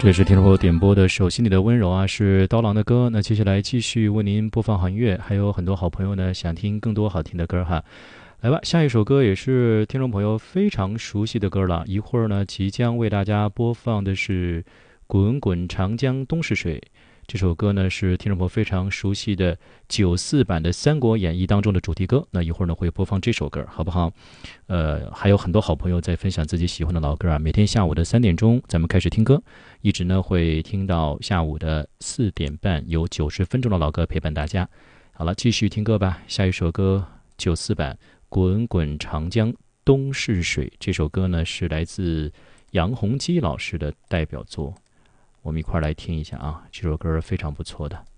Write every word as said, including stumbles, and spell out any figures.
这是听众朋友点播的《手心里的温柔》啊，是刀郎的歌。那接下来继续为您播放好音乐，还有很多好朋友呢想听更多好听的歌哈。来吧，下一首歌也是听众朋友非常熟悉的歌了。一会儿呢，即将为大家播放的是《滚滚长江东逝水》。这首歌呢是听众朋友非常熟悉的九四版的《三国演义》当中的主题歌。那一会儿呢会播放这首歌，好不好？呃，还有很多好朋友在分享自己喜欢的老歌啊。每天下午的三点钟，咱们开始听歌，一直呢会听到下午的四点半，有九十分钟的老歌陪伴大家。好了，继续听歌吧。下一首歌，九四版《滚滚长江东逝水》。这首歌呢是来自杨洪基老师的代表作。我们一块儿来听一下啊，这首歌非常不错的。